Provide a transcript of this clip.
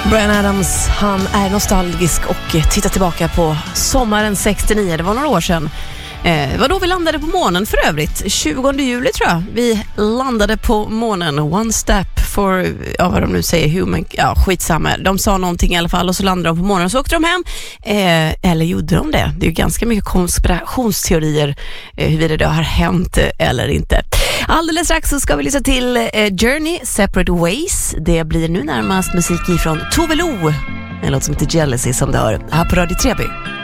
Bryan Adams, han är nostalgisk och tittar tillbaka på sommaren 69, det var några år sedan. Det var då vi landade på månen för övrigt, 20 juli tror jag. Vi landade på månen, one step for, vad de nu säger, human, skitsamma. De sa någonting i alla fall och så landade de på månen och så åkte de hem. Eller gjorde de det? Det är ju ganska mycket konspirationsteorier huruvida det har hänt eller inte. Alldeles strax så ska vi lyssna till Journey, Separate Ways. Det blir nu närmast musik ifrån Tove Lo. En låt som heter Jealousy som du hör här på Radio Treby.